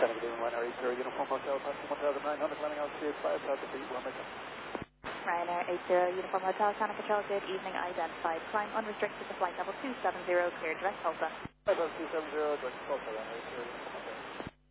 Gonna be doing 180 Uniform Hotel, passing 1,900, landing altitude 5,000 feet, 1 minute. Ryanair 80 Uniform Hotel, Channel Control, good evening, identified. Climb unrestricted to flight level 270, clear direct Tulsa. Level 270, direct Tulsa, Ryanair 80 Uniform Hotel.